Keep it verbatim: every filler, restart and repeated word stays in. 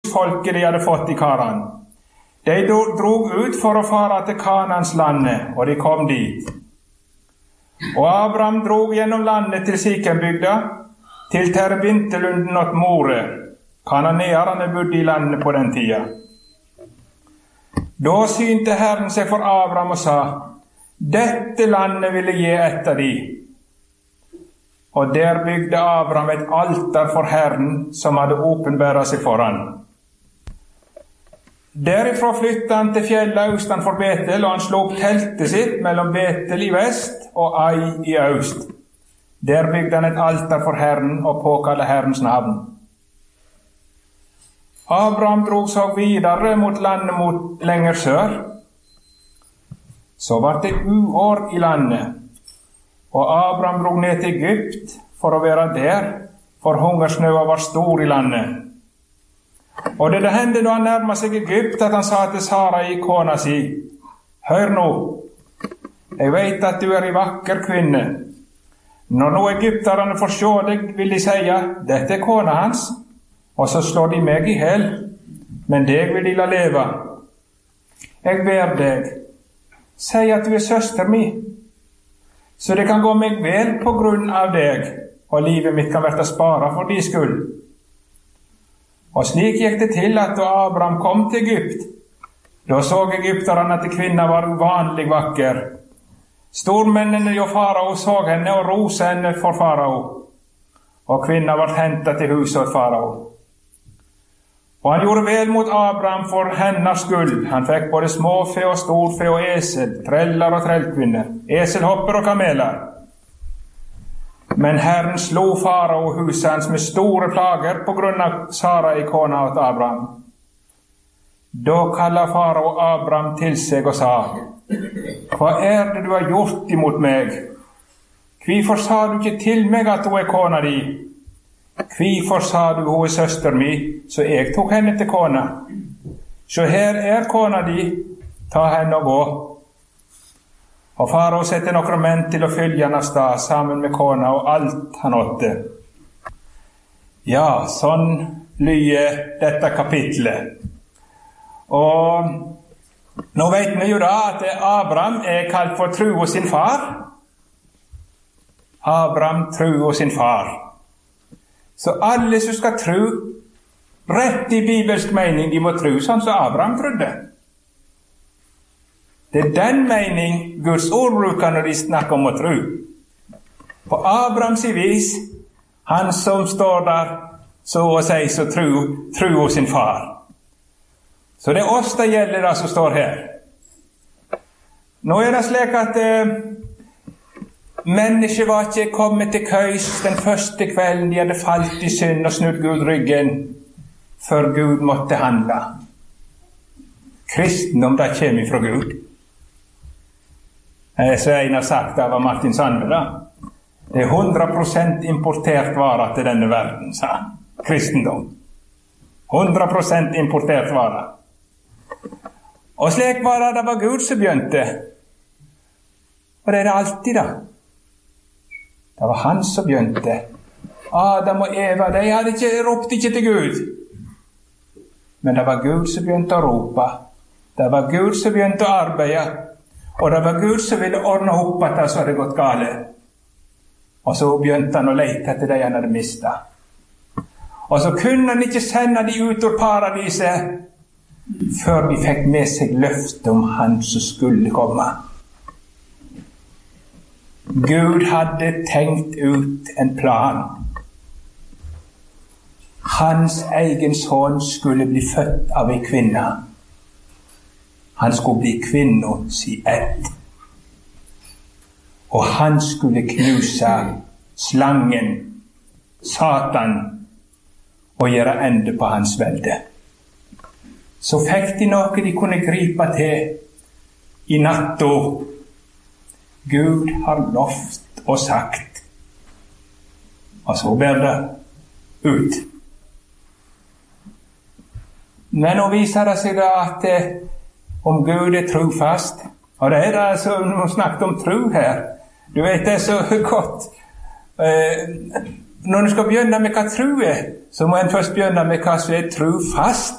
folket de hadde fått i Karan. De drog ut for å fare til Kanans landet, og de kom dit. Og Abraham drog gjennom landet til Sikembygda, til Terebintelunden og More. Kananeerne bodde i landet på den tida. Da synte Herren seg for Abraham og sa, dette landet ville gi etter de. Og der bygde Abraham et alter for Herren, som hadde åpenbæret seg for han. Derifra flyttet han til fjellet austanfor Betel, og han slo opp teltet sitt mellom Betel i vest og Ai i øst. Der bygde han et alter for Herren og påkalte Herrens navn. Abraham drog seg videre mot landet mot lenger sør. Så var det uår i landet, og Abraham drog ned til Egypt for å være der, for hungersnøa var stor i landet. Og det hendte da han nærmet seg Egypt, at han sa til Sarai, kona si, hør nå, jeg vet at du er en vakker kvinne. Når nå egypterne får se deg, vil de si, dette er kona hans, og så slår de meg i hel, men deg vil de la leve. Jeg ber deg, si at du er søster mi, så det kan gå meg vel på grunn av deg, og livet mitt kan være sparet for de skyld. Og slik gikk det til at da Abraham kom til Egypt, da så egypterne at kvinna var uvanlig vakker. Stormennene og farao så henne og roste henne for farao, og kvinna var hentet til huset av farao. Og han gjorde vel mot Abraham for hennes skyld. Han fikk både småfe og storfe og esel, treller og trellkvinner, eselhopper og kameler. Men Herren slo farao huset hans med store plager på grunn av Sarai, kona til Abraham. Da kallet farao Abraham til seg og sa, hva er det du har gjort imot meg? Hvorfor sa du ikke til meg at hun er kona di? Hvorfor sa du hun er søster mi, så jeg tok henne til kona? Så her er kona di, ta henne og gå. Og farao sette noen menn til å følge han av sted, sammen med kona og alt han åtte. Ja, sånn lyder dette kapitlet. Og nå vet vi jo da at Abraham er kalt for tro sin far. Abraham tro sin far. Så alle som skal tro rett i bibelsk mening, de må tro sånn som Abraham trodde. Det er den mening Guds ord bruker når de snakker om å tro. På Abrahams vis, han som står der, så å si, så tro, tro sin far. Så det er oss det gjelder det som står her. Nå er det slik at eh, mennesket var ikke kommet til køys den første kvelden de hadde falt i synd og snudd Gud ryggen, før Gud måtte handle. Kristendom, det kommer fra Gud. Så en har sagt av Martin Sandberg, da. Det er hundre prosent importert vare til denne verden, sa han. Kristendom. hundre prosent importert vare. Og slik var det, det var Gud som begynte. Og det er det alltid, da. Det var han som begynte. Adam og Eva, de hadde ikke ropt ikke til Gud. Men det var Gud som begynte å rope. Det var Gud som begynte å arbeide. Og det var Gud som ville ordne opp at det så hadde gått gale. Og så begynte han å lete etter det han hadde mistet. Og så kunne han ikke sende de ut ur paradiset før de fikk med seg løftet om han som skulle komme. Gud hadde tenkt ut en plan. Hans egen sønn skulle bli født av en kvinne. Han skulle bli kvinna si ett. Og han skulle knuse slangen, Satan, og gjøre ende på hans velde. Så fikk de noe de kunne gripe til i natta. Gud har lovt og sagt. Og så ber det ut. Men nå viser det seg da at om Gud er trofast, og det er det som vi snakket om tro her. Du vet det så godt. Eh, når du skal begynne med hva tro er, så må en først begynne med hva som er trofast.